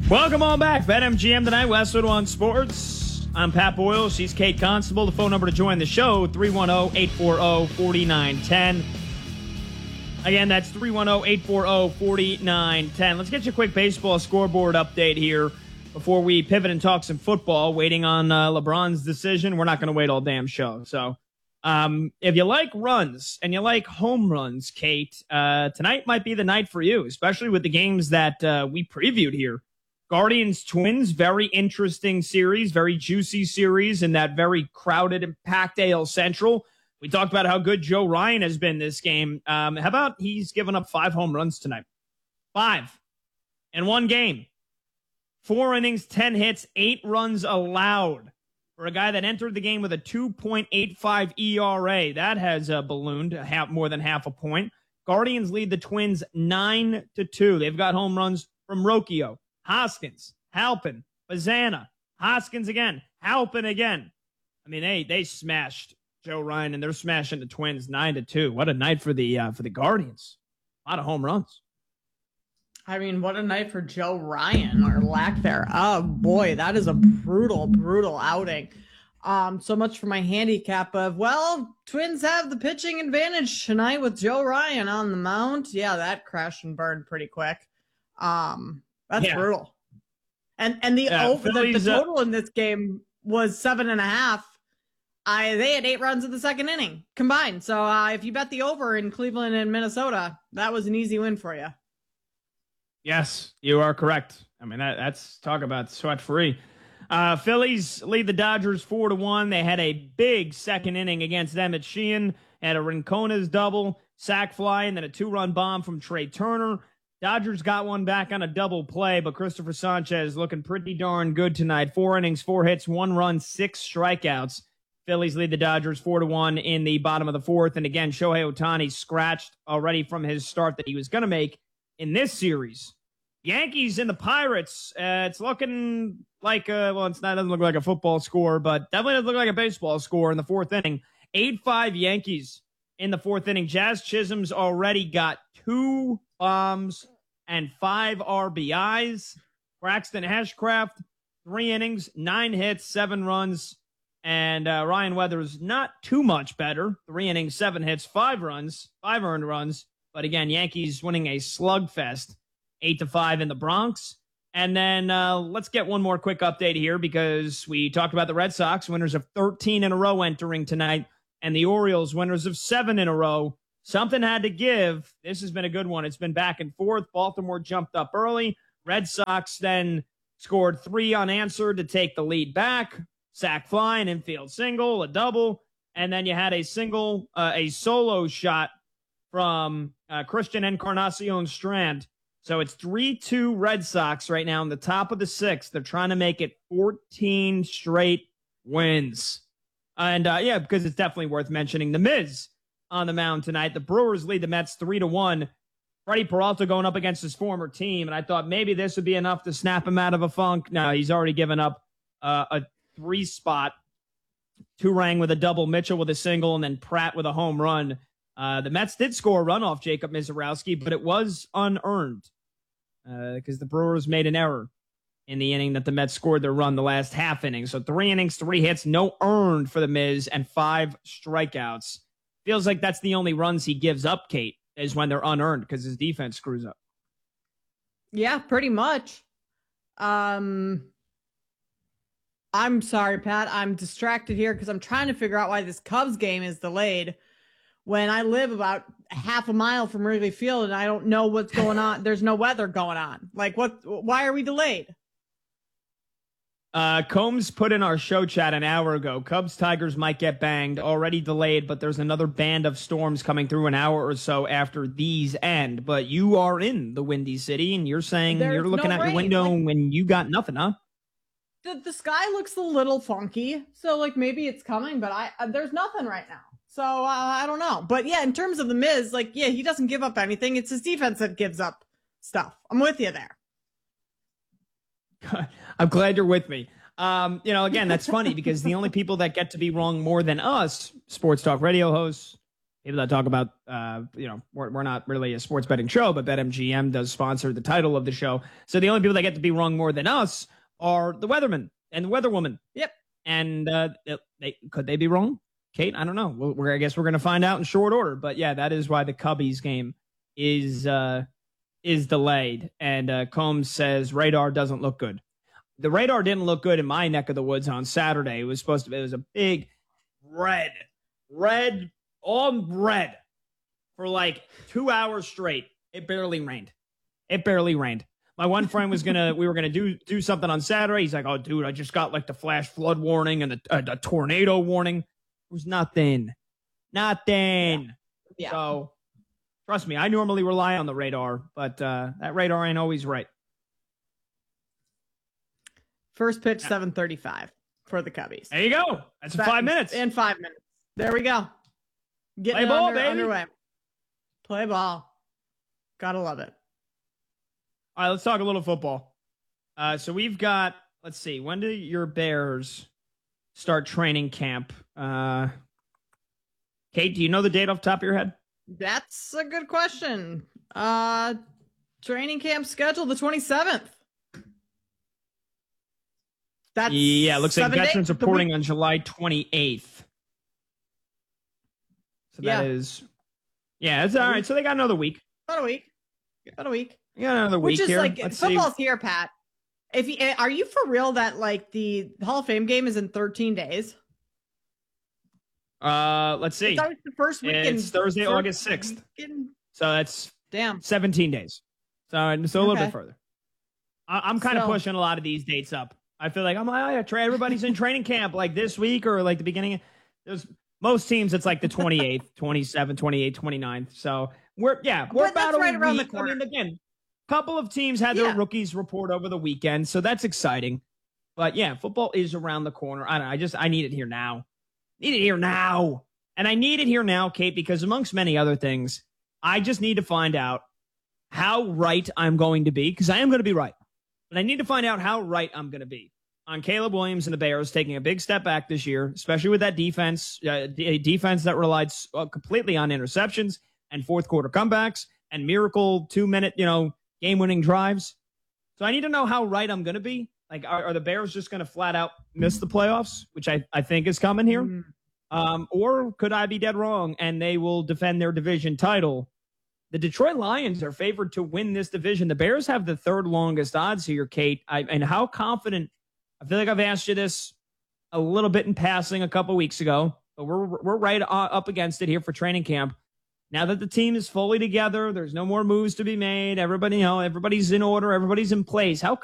Welcome on back. BetMGM tonight, Westwood One Sports. I'm Pat Boyle. She's Kate Constable. The phone number to join the show, 310-840-4910. Again, that's 310-840-4910. Let's get you a quick baseball scoreboard update here before we pivot and talk some football. Waiting on LeBron's decision. We're not going to wait all damn show. So if you like runs and you like home runs, Kate, tonight might be the night for you, especially with the games that we previewed here. Guardians Twins, very interesting series, very juicy series in that very crowded and packed AL Central. We talked about how good Joe Ryan has been this game. How about he's given up 5 home runs tonight? 5 in one game. 4 innings, 10 hits, 8 runs allowed for a guy that entered the game with a 2.85 ERA. That has ballooned more than half a point. Guardians lead the Twins 9-2. They've got home runs from Rocchio, Hoskins, Halpin, Bazana, Hoskins again, Halpin again. I mean, they smashed Joe Ryan, and they're smashing the Twins 9-2. What a night for the Guardians. A lot of home runs. I mean, what a night for Joe Ryan, or lack there. Oh boy, that is a brutal outing. So much for my handicap of, well, Twins have the pitching advantage tonight with Joe Ryan on the mound. Yeah, that crashed and burned pretty quick. That's brutal. And the total in this game was 7.5. They had 8 runs in the second inning combined. So if you bet the over in Cleveland and Minnesota, that was an easy win for you. Yes, you are correct. I mean, that's talk about sweat-free. Phillies lead the Dodgers 4-1. They had a big second inning against Emmett Sheehan. Had a Rincona's double, sac fly, and then a 2-run bomb from Trey Turner. Dodgers got one back on a double play, but Christopher Sanchez looking pretty darn good tonight. 4 innings, 4 hits, 1 run, 6 strikeouts. Phillies lead the Dodgers 4-1 in the bottom of the 4th. And again, Shohei Ohtani scratched already from his start that he was going to make in this series. Yankees and the Pirates. It's looking like it doesn't look like a football score, but definitely doesn't look like a baseball score in the 4th inning. 8-5 Yankees in the 4th inning. Jazz Chisholm's already got 2 bombs and 5 RBIs. Braxton Hashcraft, 3 innings, 9 hits, 7 runs. And Ryan Weathers, not too much better. 3 innings, 7 hits, 5 runs, 5 earned runs. But again, Yankees winning a slugfest, 8-5 in the Bronx. And then let's get one more quick update here because we talked about the Red Sox, winners of 13 in a row entering tonight, and the Orioles, winners of 7 in a row. Something had to give. This has been a good one. It's been back and forth. Baltimore jumped up early. Red Sox then scored 3 unanswered to take the lead back. Sac fly, an infield single, a double, and then you had a solo shot from Christian Encarnacion Strand. So it's 3-2 Red Sox right now in the top of the 6th. They're trying to make it 14 straight wins. And because it's definitely worth mentioning, the Miz on the mound tonight. The Brewers lead the Mets 3-1. Freddie Peralta going up against his former team, and I thought maybe this would be enough to snap him out of a funk. No, he's already given up a 3 spot. Turang with a double, Mitchell with a single, and then Pratt with a home run. The Mets did score a run off Jacob Mizorowski, but it was unearned because the Brewers made an error in the inning that the Mets scored their run the last half inning. So 3 innings, 3 hits, no earned for the Miz, and 5 strikeouts. Feels like that's the only runs he gives up, Kate, is when they're unearned because his defense screws up. Yeah, pretty much. I'm sorry, Pat. I'm distracted here because I'm trying to figure out why this Cubs game is delayed when I live about half a mile from Wrigley Field and I don't know what's going on. There's no weather going on. Like, why are we delayed? Combs put in our show chat an hour ago. Cubs Tigers might get banged, already delayed, but there's another band of storms coming through an hour or so after these end. But you are in the Windy City and you're saying you're looking at your window when you got nothing, huh? The sky looks a little funky, so maybe it's coming, but there's nothing right now. So I don't know. But yeah, in terms of the Miz, he doesn't give up anything. It's his defense that gives up stuff. I'm with you there. I'm glad you're with me. Again, that's funny because the only people that get to be wrong more than us, sports talk radio hosts, people that talk about, we're not really a sports betting show, but BetMGM does sponsor the title of the show. So the only people that get to be wrong more than us are the weathermen and the weatherwoman. Yep. And could they be wrong, Kate? I don't know. I guess we're going to find out in short order. But yeah, that is why the Cubbies game is delayed. And Combs says radar doesn't look good. The radar didn't look good in my neck of the woods on Saturday. It was a big red all red for like 2 hours straight. It barely rained. My one friend we were gonna do something on Saturday. He's like, "Oh, dude, I just got like the flash flood warning and the tornado warning." It was nothing. Yeah. So trust me, I normally rely on the radar, but that radar ain't always right. First pitch, 7:35 for the Cubbies. There you go. That's 5 minutes. In 5 minutes. There we go. Play ball, baby. Underway. Play ball. Gotta love it. All right, let's talk a little football. So we've got, let's see, when do your Bears start training camp? Kate, do you know the date off the top of your head? That's a good question. Training camp schedule the 27th. That's it looks like veterans reporting on July 28th. So that is, it's all right. So they got another week. About a week. You got another week here. Which is here. like, football's here, Pat. Are you for real that like the Hall of Fame game is in 13 days? Let's see. It's always the first weekend. It's Thursday, August 6th. So that's 17 days. So a little bit further. I'm kind of pushing a lot of these dates up. I feel like everybody's in training camp like this week or like the beginning. There's most teams. It's like the 28th, 27th, 28th, 29th. So we're about right around the corner. I mean, again, a couple of teams had their rookies report over the weekend, so that's exciting. But yeah, football is around the corner. I need it here now. And I need it here now, Kate, because amongst many other things, I just need to find out how right I'm going to be, because I am going to be right. But I need to find out how right I'm going to be on Caleb Williams and the Bears taking a big step back this year, especially with that defense, a defense that relied completely on interceptions and fourth quarter comebacks and miracle 2-minute, game-winning drives. So I need to know how right I'm going to be. Like, are the Bears just going to flat out miss the playoffs, which I think is coming here? Or could I be dead wrong and they will defend their division title? The Detroit Lions are favored to win this division. The Bears have the third longest odds here, Kate. And how confident? I feel like I've asked you this a little bit in passing a couple weeks ago, but we're right up against it here for training camp. Now that the team is fully together, there's no more moves to be made. Everybody's in order. Everybody's in place. How